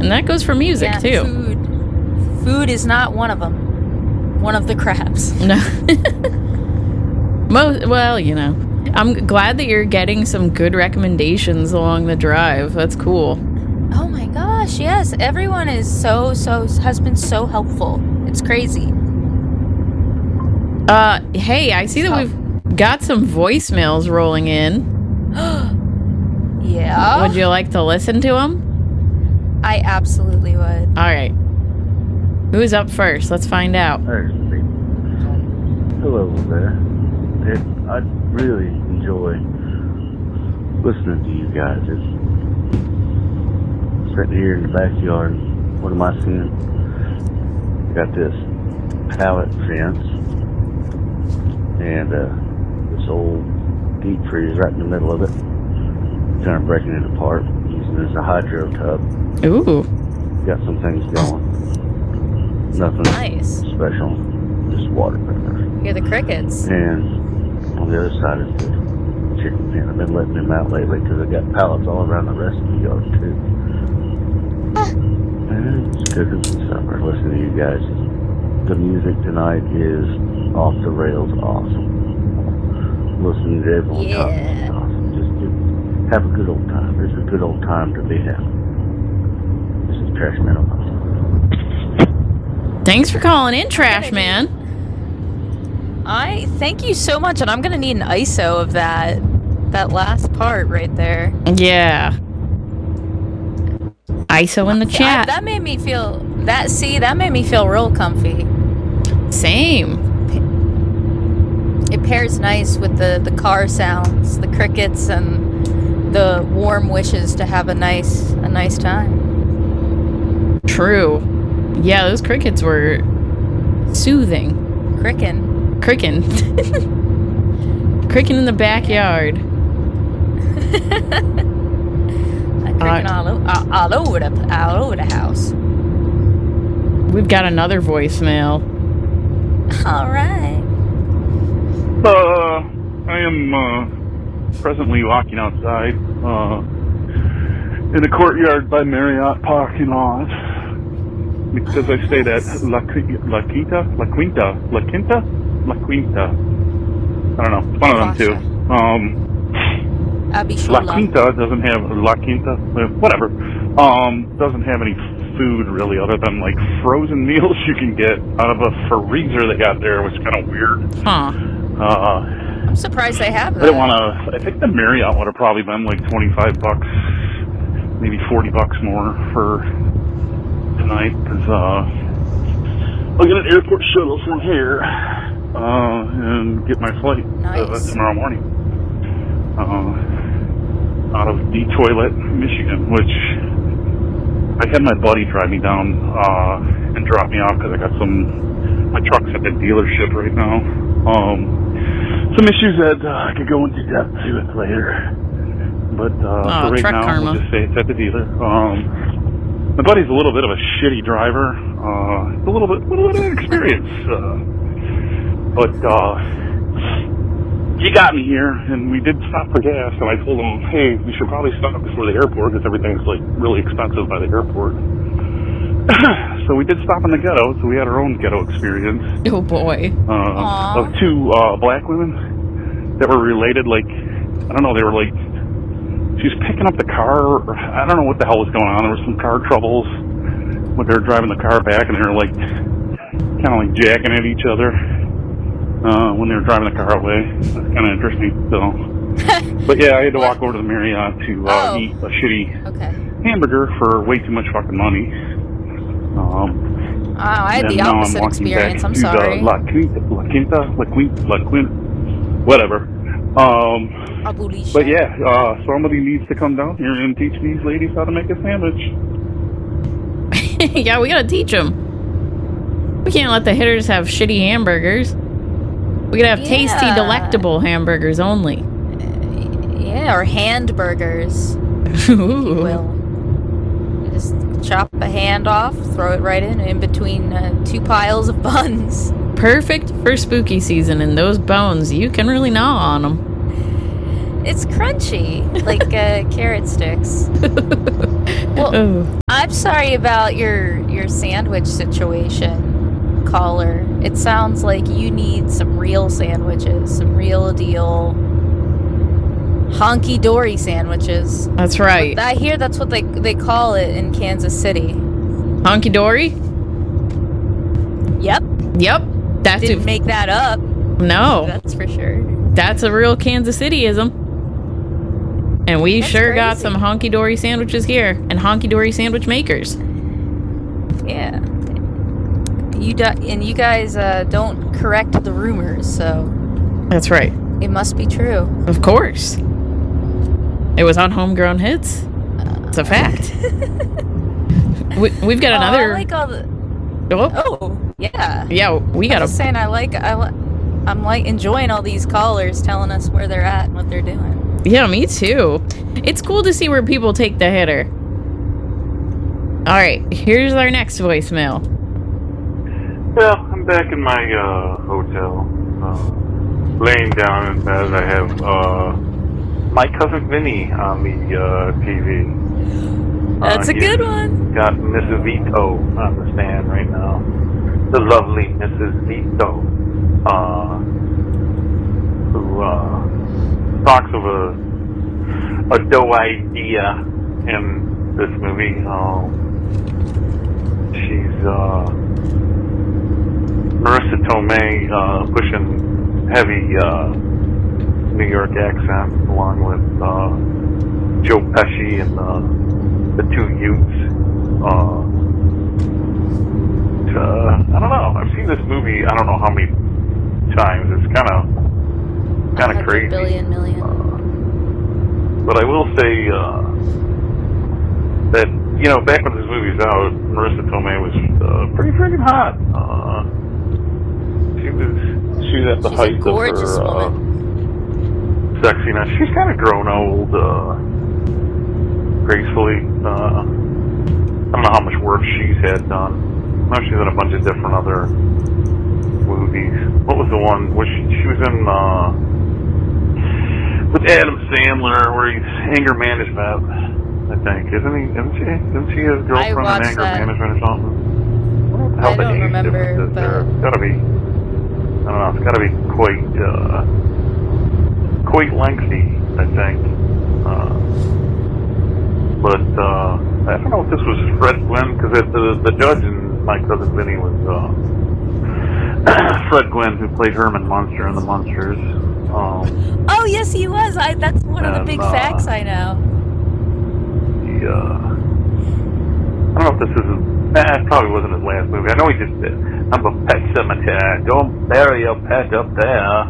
And that goes for music, too. Food is not one of them. One of the crabs. No. Well, you know. I'm glad that you're getting some good recommendations along the drive. That's cool. Oh my gosh, yes. Everyone is has been so helpful. It's crazy. Hey, I see that we've got some voicemails rolling in. Yeah? Would you like to listen to them? I absolutely would. All right. Who's up first? Let's find out. There's me. Hello there. I really enjoy listening to you guys. It's sitting here in the backyard. What am I seeing? Got this pallet fence and this old deep freeze right in the middle of it. Kind of breaking it apart, using it as a hydro tub. Ooh. Got some things going. Nothing nice. Special. Just water feathers. You're the crickets. And on the other side is the chicken pen. I've been letting them out lately because I got pallets all around the rest of the yard too. And just cooking some supper, listening to you guys. The music tonight is off the rails awesome. Listening to everyone talking is awesome. Just have a good old time. It's a good old time to be having. This is Trash Man on my side. Thanks for calling in, Trash Man. I thank you so much, and I'm gonna need an ISO of that last part right there. Yeah. ISO in the chat. That made me feel real comfy. Same. It pairs nice with the car sounds, the crickets, and the warm wishes to have a nice time. True. Yeah, those crickets were soothing. Crickin' in the backyard. Crickin' all over the house. We've got another voicemail. All right. I am presently walking outside in the courtyard by Marriott parking lot because I stayed at La Quinta. I don't know. It's one of them two. La Quinta doesn't have whatever. Doesn't have any food really other than like frozen meals you can get out of a freezer they got there, which is kind of weird. Huh. I'm surprised they have that. I think the Marriott would have probably been like $25, maybe $40 more for tonight, because I'll get an airport shuttle from here and get my flight tomorrow morning out of Detroit, Michigan, which I had my buddy drive me down and drop me off because I got my truck's at the dealership right now. Some issues that I could go into depth with later, but for right now, karma. we'll just say it's at the dealer. My buddy's a little bit of a shitty driver, a little bit of experience, but he got me here, and we did stop for gas, and I told him, hey, we should probably stop before the airport, because everything's like really expensive by the airport. So we did stop in the ghetto, so we had our own ghetto experience. Oh boy. Of two black women that were related, like, I don't know, they were like, she was picking up the car, or I don't know what the hell was going on. There was some car troubles when they were driving the car back, and they were like, kind of like jacking at each other when they were driving the car away. That's kind of interesting, so. But yeah, I had to walk over to the Marriott to eat a shitty hamburger for way too much fucking money. I had the opposite experience. I'm sorry. La Quinta, whatever. But yeah, somebody needs to come down here and teach these ladies how to make a sandwich. Yeah, we gotta teach them. We can't let the hitters have shitty hamburgers. We gotta have tasty, delectable hamburgers only. Yeah, or hand burgers, if you will. You just chop a hand off, throw it right in between two piles of buns. Perfect for spooky season, and those bones, you can really gnaw on them. It's crunchy, like carrot sticks. Well, I I'm sorry about your sandwich situation, caller. It sounds like you need some real sandwiches, some real deal honky-dory sandwiches. That's right. I hear that's what they call it in Kansas City. Honky-dory? Yep. That's Didn't make that up. No. That's for sure. That's a real Kansas Cityism. And we That's sure got crazy. some honky-dory sandwiches here. And honky-dory sandwich makers. Yeah. And you guys don't correct the rumors, so That's right. it must be true. Of course. It was on Homegrown Hits. It's a fact. We've got another... I like all the... Oh, Oh, yeah. yeah, we got I'm just saying I'm like enjoying all these callers telling us where they're at and what they're doing. Yeah, me too. It's cool to see where people take the hitter. All right, here's our next voicemail. Well, I'm back in my hotel, laying down in bed. I have my cousin Vinny on the TV. That's a good one. Got Mrs. Vito on the stand right now. The lovely Mrs. Vito, who talks of a dough idea in this movie. She's Marissa Tomei pushing heavy New York accent along with Joe Pesci and the two Utes. I don't know. I've seen this movie I don't know how many times. It's kind of crazy. Million. But I will say that, you know, back when this movie was out, Marissa Tomei was pretty freaking hot. She was at the She's a height of gorgeous her woman. sexiness. She's kind of grown old gracefully. I don't know how much work she's had done. I know she's in a bunch of different other movies. What was the one? She was in with Adam Sandler, where he's anger management, I think. Isn't she his girlfriend in watched anger that. management or something? I don't remember, but It's gotta be, I don't know, it's gotta be quite lengthy, I think. But I don't know if this was Fred Gwynn, because the judge in My Cousin Vinny was Fred Gwynn, who played Herman Munster in The Munsters. oh yes, he was. That's one of the big facts I know. I don't know if this is it probably wasn't his last movie. I know he just did. I'm a Pet Cemetery. Don't bury your pet up there.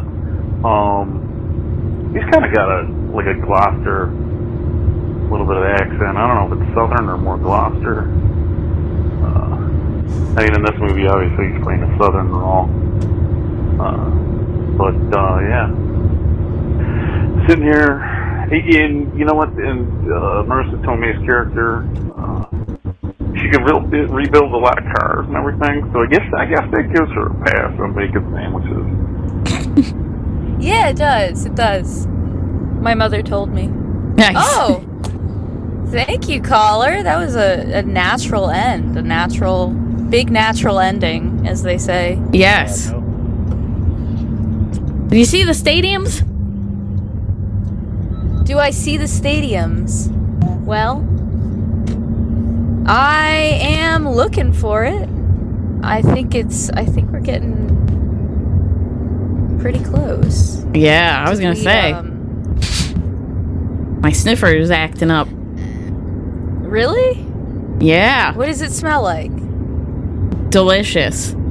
He's kind of got a Gloucester, little bit of accent. I don't know if it's Southern or more Gloucester. I mean, in this movie, obviously, he's playing a Southern role. But yeah. Sitting here, and you know what? And Marissa Tomei's character, she could rebuild a lot of cars and everything. So I guess that gives her a pass on making sandwiches. Yeah, it does. It does. My mother told me. Nice. Oh, thank you, caller. That was a natural end, big natural ending, as they say. Yes. Do you see the stadiums? Do I see the stadiums? Well, I am looking for it. I think we're getting pretty close. Yeah, I was gonna say. My sniffer is acting up. Really? Yeah. What does it smell like? Delicious.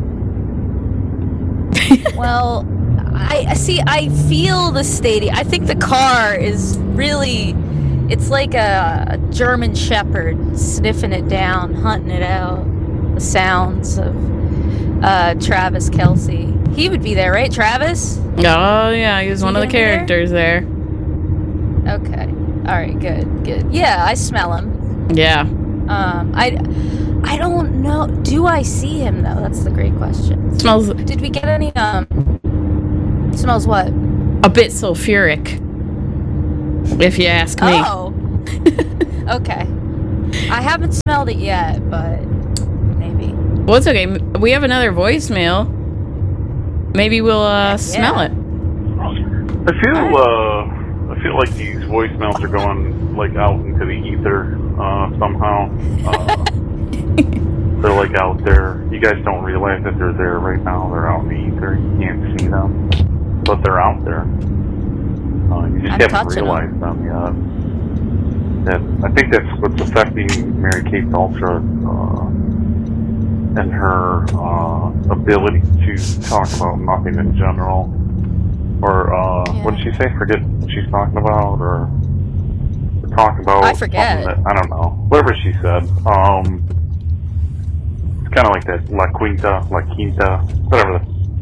Well, I feel the stadium. I think the car is really, it's like a German shepherd sniffing it down, hunting it out. The sounds of Travis Kelce. He would be there, right, Travis? Oh, yeah, he was one of the characters there. Okay. All right, good. Yeah, I smell him. Yeah. I don't know. Do I see him, though? That's the great question. Smells Did we get any, smells what? a bit sulfuric, if you ask me. Oh. Okay. I haven't smelled it yet, but maybe. Well, it's okay. We have another voicemail. Maybe we'll smell it. I feel like these voicemails are going like out into the ether somehow. They're like out there. You guys don't realize that they're there right now. They're out in the ether. You can't see them, but they're out there. You just haven't realized them yet. I think that's what's affecting Mary Kate Ultra and her ability to talk about nothing in general. Or what did she say? Forget what she's talking about, or talk about. I forget. I don't know. Whatever she said. It's kind of like that La Quinta, whatever.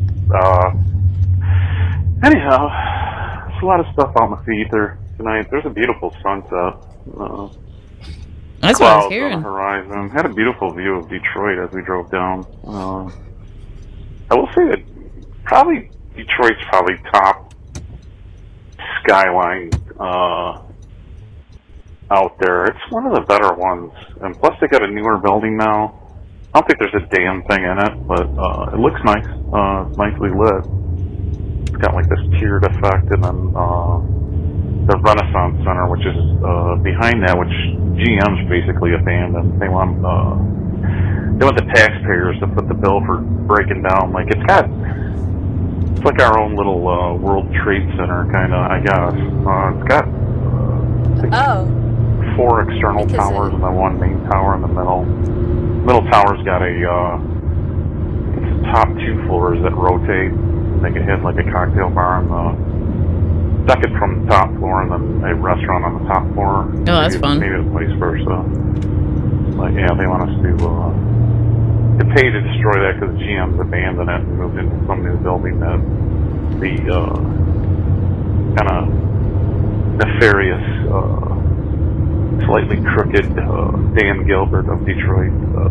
Anyhow, there's a lot of stuff out in the ether tonight. There's a beautiful sunset. That's what I was hearing. On the horizon. Had a beautiful view of Detroit as we drove down. I will say that Detroit's probably top skyline out there. It's one of the better ones. And plus they got a newer building now. I don't think there's a damn thing in it, but it looks nice. It's nicely lit. It's got like this tiered effect, and then the Renaissance Center, which is behind that, which GM's basically abandoned. They want the taxpayers to foot the bill for breaking down. Like it's like our own little World Trade Center, kind of, I guess. It's got 4 external towers and then one main tower in the middle. Middle tower's got it's the top 2 floors that rotate. They can hit like a cocktail bar on the second from the top floor, and then a restaurant on the top floor. Oh, that's fun. Maybe the vice versa. But yeah, they want us to pay to destroy that because GM's abandoned it and moved into some new building that the kind of nefarious, slightly crooked Dan Gilbert of Detroit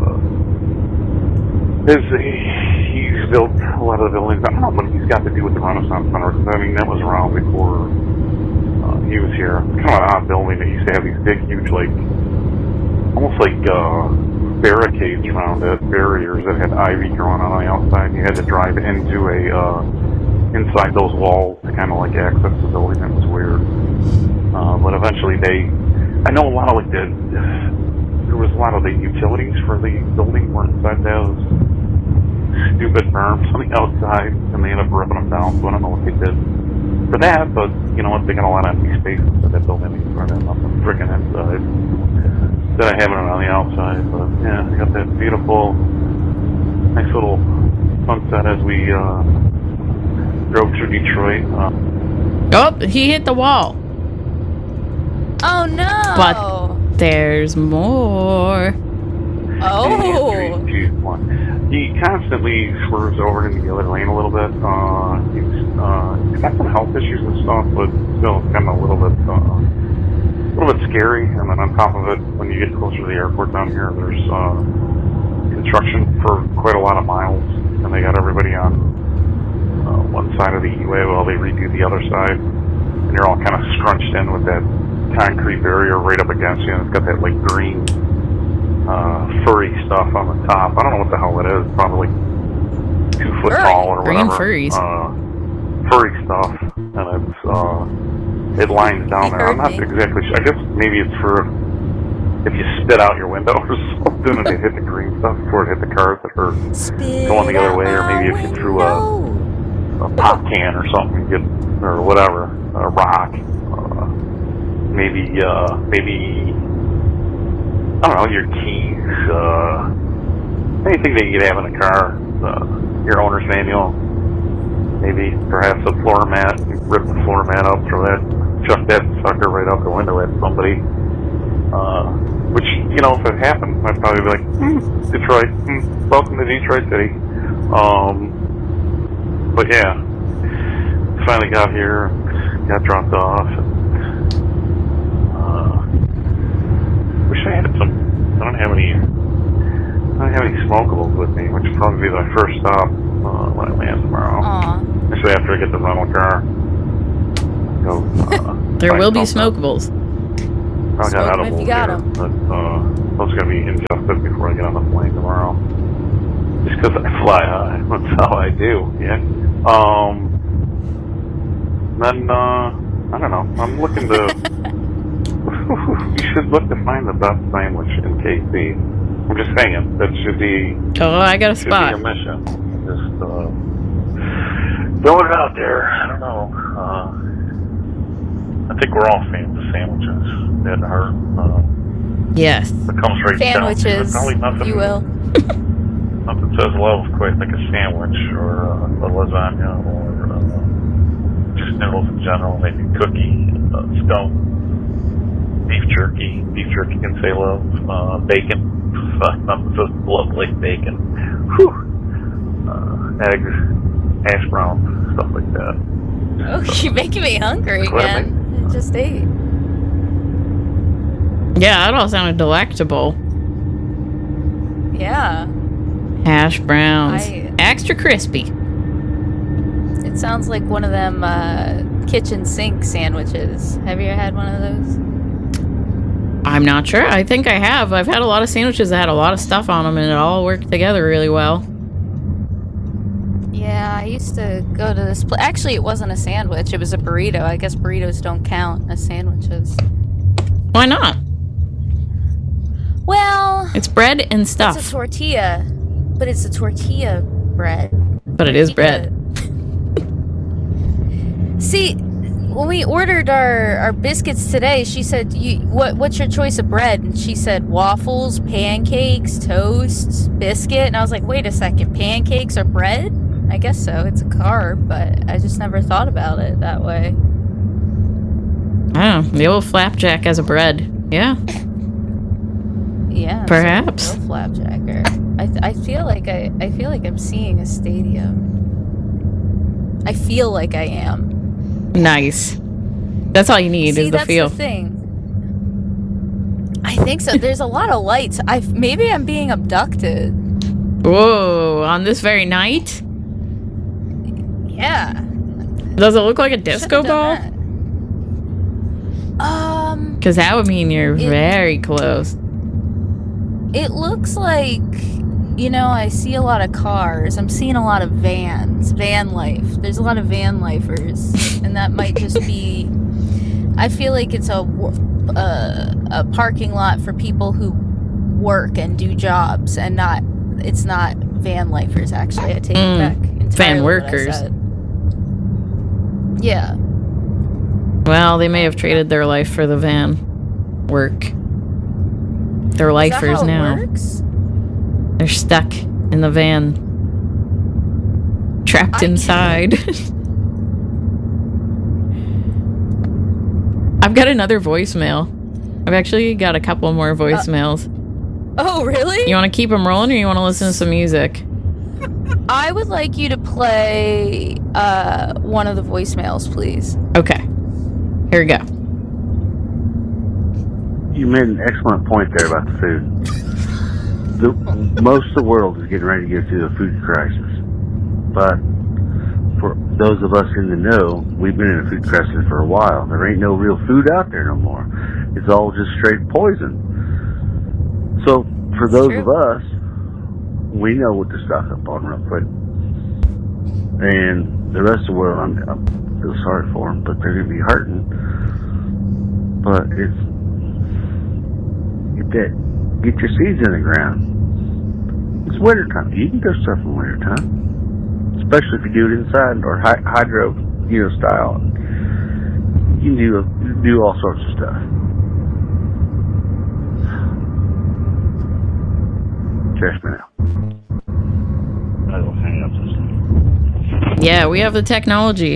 he's built a lot of the buildings. I don't know what he's got to do with the Renaissance Center, because I mean that was around before he was here. It's kind of an odd building that used to have these big, huge, like almost like barricades around it, barriers that had ivy growing on the outside. You had to drive into inside those walls to kind of like access the building. That was weird. But eventually I know a lot of there was a lot of the utilities for the building were inside those stupid berms on the outside, and they ended up ripping them down, so I don't know what they did for that, but you know what, they got a lot of empty space inside that building, and running nothing freaking inside. Instead of having it on the outside, but yeah, we got that beautiful, nice little sunset as we drove through Detroit. Oh, he hit the wall. Oh no! But there's more. Oh! He constantly swerves over into the other lane a little bit. He's got some health issues and stuff, but still, it's kind of a little bit scary. And then on top of it, when you get closer to the airport down here, there's construction for quite a lot of miles, and they got everybody on one side of the E-way while they redo the other side, and you're all kind of scrunched in with that concrete barrier right up against you, and it's got that like green furry stuff on the top. I don't know what the hell it is. Probably 2 foot tall or green whatever. Furries. Furry stuff, and it lines down there. I'm not exactly sure. I guess maybe it's for if you spit out your window or something and it hit the green stuff before it hit the cars that are going the other way, or maybe if you threw a pop can or something, or whatever, a rock. Maybe I don't know, your keys, anything that you'd have in a car, your owner's manual, maybe perhaps a floor mat, rip the floor mat up, chuck that sucker right out the window at somebody, which, you know, if it happened, I'd probably be like, Detroit, welcome to Detroit City. But yeah, finally got here, got dropped off, and wish I had some. I don't have any smokables with me, which will probably be my first stop when I land tomorrow. Actually, after I get the rental car. Go, there will be smokables. I got Smoke 'em edibles if you got here, 'em. but those are gonna be ingested before I get on the plane tomorrow. Just because I fly high, that's how I do. Yeah. Then I don't know. I'm looking to. You should look to find the best sandwich in KC. I'm just saying that should be. Oh, I got a Should spot. be a mission. Just throwing it out there. I don't know. I think we're all fans of sandwiches. That hurt. Yes. It comes right down to it. Sandwiches, Probably nothing. you will. Nothing says love quite like a sandwich or a lasagna or just noodles in general. Maybe cookie, scone, beef jerky. Beef jerky can say love. Bacon. Nothing says love like bacon. Whew. Eggs, hash browns, stuff like that. Oh, you're making me hungry again. I just ate. Yeah, that all sounded delectable. Yeah. Hash browns. I- Extra crispy. It sounds like one of them kitchen sink sandwiches. Have you ever had one of those? I'm not sure. I think I have. I've had a lot of sandwiches that had a lot of stuff on them, and it all worked together really well. Yeah, I used to go to this place. Actually, it wasn't a sandwich. It was a burrito. I guess burritos don't count as sandwiches. Why not? Well, It's bread and it's a stuff, tortilla, but it's a tortilla bread. but it is bread. See, when we ordered our biscuits today, she said, "What's your choice of bread?" And she said waffles, pancakes, toast, biscuit. And I was like, "Wait a second, pancakes are bread?" I guess so. It's a carb, but I just never thought about it that way. Oh, the old flapjack as a bread. Yeah. Yeah, Perhaps. real flapjacker. I feel like I'm seeing a stadium. I feel like I am. Nice. That's all you need See, is the that's feel. the thing. I think so. There's a lot of lights. Maybe I'm being abducted. Whoa, on this very night? Yeah. Does it look like a disco Should've ball? done that. Because that would mean you're very close. It looks like, I see a lot of cars. I'm seeing a lot of vans, van life. There's a lot of van lifers, and that might just be. I feel like it's a parking lot for people who work and do jobs, and it's not van lifers. Actually, I take it back entirely. Van what I workers. said. Yeah. Well, they may have traded their life for the van work. They're lifers Is that how now. it works? They're stuck in the van. Trapped inside. I've got another voicemail. I've actually got a couple more voicemails. Oh, really? You want to keep them rolling, or you want to listen to some music? I would like you to play one of the voicemails, please. Okay. Here we go. You made an excellent point there about the food. Most of the world is getting ready to go through the food crisis. But for those of us in the know, we've been in a food crisis for a while. There ain't no real food out there no more. It's all just straight poison. So for those of us, we know what to stock up on real quick. And the rest of the world, I feel sorry for them, but they're going to be hurting. But get your seeds in the ground. It's winter time. You can do stuff in winter time, especially if you do it inside or hydro, style. You can do all sorts of stuff. Check me out. I will hang up this thing. Yeah, we have the technology.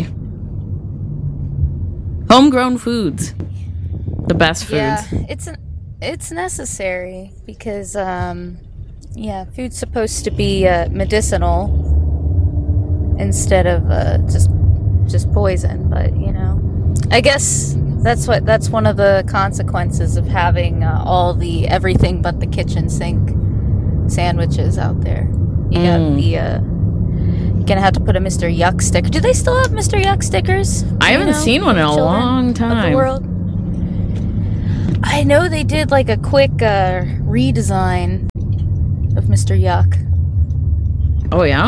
Homegrown foods. The best foods. Yeah, it's necessary because food's supposed to be medicinal instead of just poison. But I guess that's one of the consequences of having all the everything but the kitchen sink sandwiches out there. You got you're gonna have to put a Mr. Yuck sticker. Do they still have Mr. Yuck stickers? I haven't seen one in a long time. Of the world? I know they did like a quick redesign of Mr. Yuck. Oh, yeah?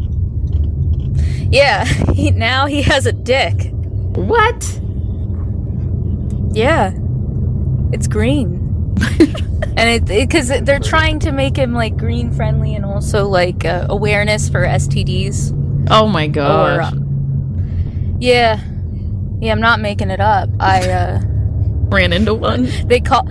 Yeah, now he has a dick. What? Yeah. It's green. And because they're trying to make him like green friendly and also like awareness for STDs. Oh my gosh. Yeah, I'm not making it up. I ran into one. They call.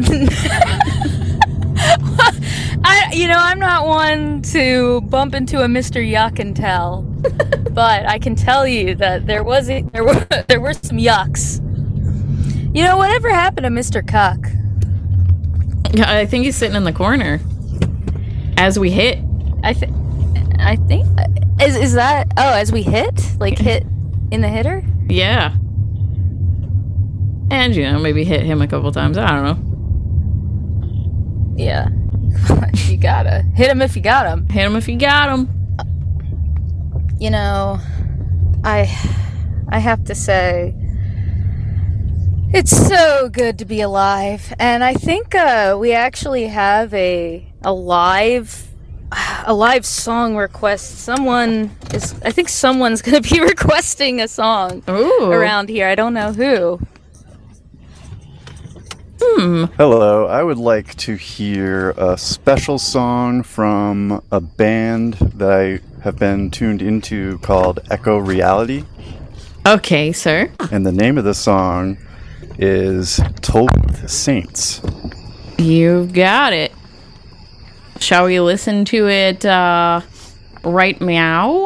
I'm not one to bump into a Mr. Yuck and tell, but I can tell you that there were some yucks. You know, whatever happened to Mr. Cuck? I think he's sitting in the corner as we hit. I think is that as we hit, like hit in the hitter? Yeah. And maybe hit him a couple times. I don't know. Yeah. You gotta hit him if you got him. Hit him if you got him. I have to say, it's so good to be alive, and I think we actually have a live song request. I think someone's gonna be requesting a song around here. I don't know who. Hello, I would like to hear a special song from a band that I have been tuned into called Echo Reality. Okay, sir. And the name of the song is Tollbooth Saints. You've got it. Shall we listen to it right meow?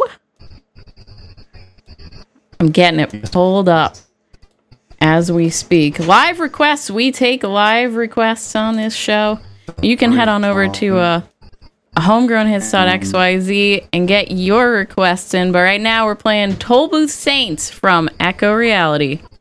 I'm getting it pulled up as we speak. Live requests. We take live requests on this show. You can head on over to homegrownhits.xyz and get your requests in. But right now we're playing Tollbooth Saints from Echo Reality.